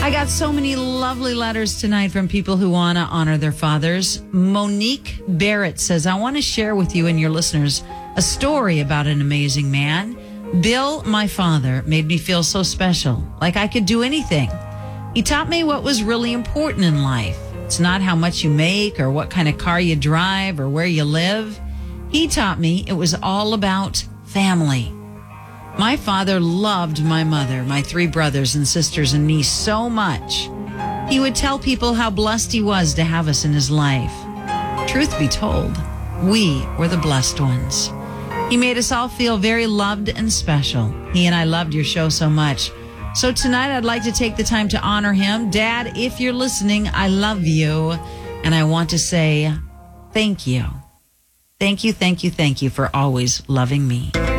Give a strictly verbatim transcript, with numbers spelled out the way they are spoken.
I got so many lovely letters tonight from people who want to honor their fathers. Monique Barrett says, I want to share with you and your listeners a story about an amazing man. Bill, my father, made me feel so special, like I could do anything. He taught me what was really important in life. It's not how much you make or what kind of car you drive or where you live. He taught me it was all about family. My father loved my mother, my three brothers and sisters and me so much. He would tell people how blessed he was to have us in his life. Truth be told, we were the blessed ones. He made us all feel very loved and special. He and I loved your show so much. So tonight I'd like to take the time to honor him. Dad, if you're listening, I love you. And I want to say thank you. Thank you, thank you, thank you for always loving me.